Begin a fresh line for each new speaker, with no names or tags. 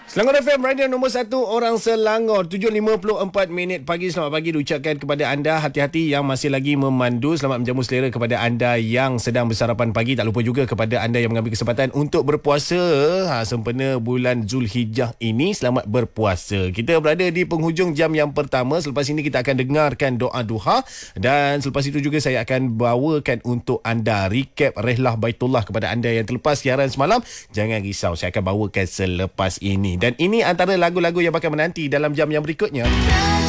Selangor FM, radio nombor 1 orang Selangor. 7.54 pagi. Selamat pagi diucapkan kepada anda. Hati-hati yang masih lagi memandu. Selamat menjamu selera kepada anda yang sedang bersarapan pagi. Tak lupa juga kepada anda yang mengambil kesempatan untuk berpuasa sempena bulan Zulhijjah ini. Selamat berpuasa. Kita berada di penghujung jam yang pertama. Selepas ini kita akan dengarkan doa duha. Dan selepas itu juga saya akan bawakan untuk anda recap Rehlah Baitullah kepada anda yang terlepas siaran semalam. Jangan risau, saya akan bawakan selepas ini. Dan ini antara lagu-lagu yang bakal menanti dalam jam yang berikutnya.